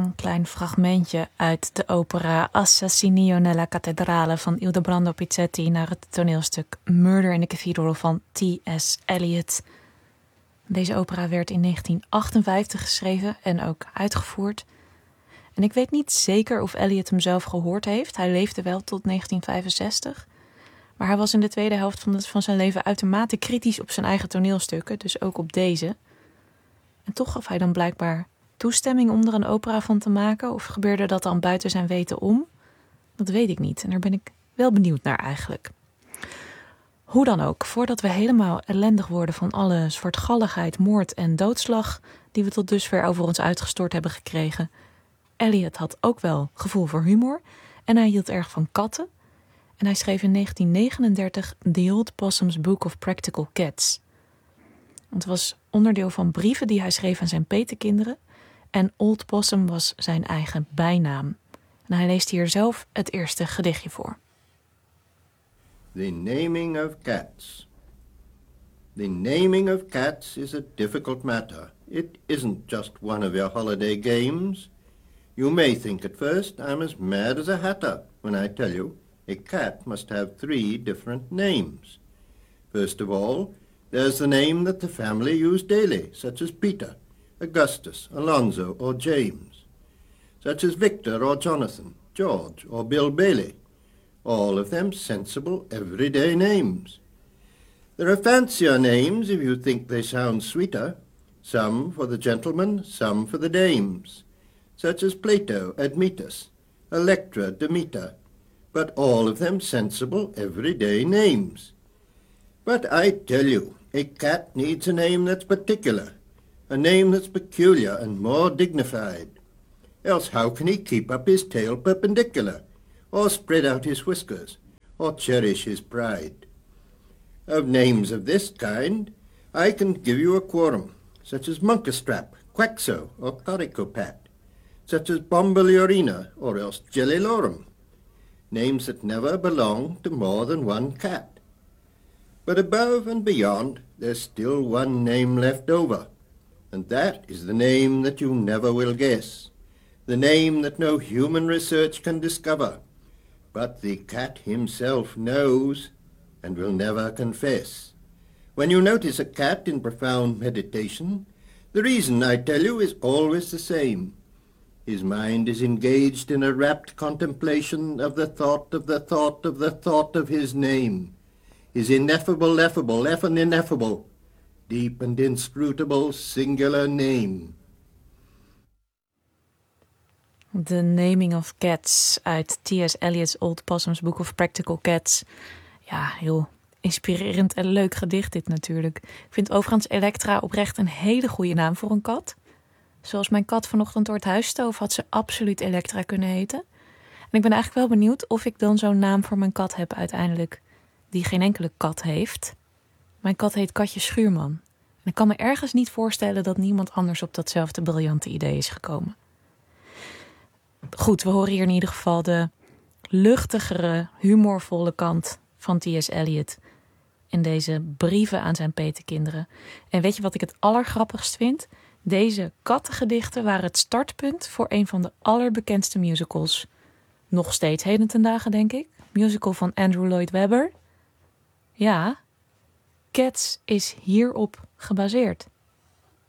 een klein fragmentje uit de opera Assassinio nella Cattedrale van Ildebrando Pizzetti naar het toneelstuk Murder in the Cathedral van T.S. Eliot. Deze opera werd in 1958 geschreven en ook uitgevoerd. En ik weet niet zeker of Eliot hem zelf gehoord heeft. Hij leefde wel tot 1965. Maar hij was in de tweede helft van zijn leven uitermate kritisch op zijn eigen toneelstukken, dus ook op deze. En toch gaf hij dan blijkbaar toestemming om er een opera van te maken? Of gebeurde dat dan buiten zijn weten om? Dat weet ik niet en daar ben ik wel benieuwd naar eigenlijk. Hoe dan ook, voordat we helemaal ellendig worden van alle zwartgalligheid, moord en doodslag die we tot dusver over ons uitgestort hebben gekregen. Eliot had ook wel gevoel voor humor en hij hield erg van katten. En hij schreef in 1939 The Old Possum's Book of Practical Cats. Het was onderdeel van brieven die hij schreef aan zijn petekinderen. En Old Possum was zijn eigen bijnaam. En hij leest hier zelf het eerste gedichtje voor. The naming of cats. The naming of cats is a difficult matter. It isn't just one of your holiday games. You may think at first I'm as mad as a hatter when I tell you a cat must have 3 different names. First of all, there's the name that the family use daily, such as Peter, Augustus, Alonzo, or James, such as Victor or Jonathan, George or Bill Bailey, all of them sensible everyday names. There are fancier names if you think they sound sweeter, some for the gentlemen, some for the dames, such as Plato, Admetus, Electra, Demeter, but all of them sensible everyday names. But I tell you, a cat needs a name that's particular, a name that's peculiar and more dignified. Else how can he keep up his tail perpendicular, or spread out his whiskers, or cherish his pride? Of names of this kind, I can give you a quorum, such as Monkastrap, Quaxo, or Coricopat, such as Bombiliorina, or else Jellilorum, names that never belong to more than one cat. But above and beyond, there's still one name left over, and that is the name that you never will guess, the name that no human research can discover, but the cat himself knows and will never confess. When you notice a cat in profound meditation, the reason, I tell you, is always the same. His mind is engaged in a rapt contemplation of the thought of the thought of the thought of his name, his ineffable, effable, effen ineffable, deep and inscrutable singular name. The Naming of Cats uit T.S. Eliot's Old Possum's Book of Practical Cats. Ja, heel inspirerend en leuk gedicht dit natuurlijk. Ik vind overigens Elektra oprecht een hele goede naam voor een kat. Zoals mijn kat vanochtend door het huis stoof, had ze absoluut Elektra kunnen heten. En ik ben eigenlijk wel benieuwd of ik dan zo'n naam voor mijn kat heb uiteindelijk, die geen enkele kat heeft. Mijn kat heet Katje Schuurman. En ik kan me ergens niet voorstellen dat niemand anders op datzelfde briljante idee is gekomen. Goed, we horen hier in ieder geval de luchtigere, humorvolle kant van T.S. Eliot in deze brieven aan zijn petekinderen. En weet je wat ik het allergrappigst vind? Deze kattengedichten waren het startpunt voor een van de allerbekendste musicals. Nog steeds heden ten dagen, denk ik. Musical van Andrew Lloyd Webber. Ja, Cats is hierop gebaseerd.